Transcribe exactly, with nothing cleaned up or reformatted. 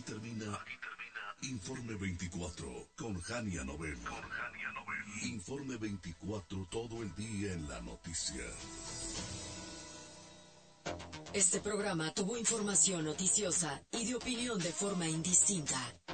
termina, aquí termina Informe veinticuatro con Jania Novel. Con Jania Novel. Informe veinticuatro, todo el día en la noticia. Este programa tuvo información noticiosa y de opinión de forma indistinta.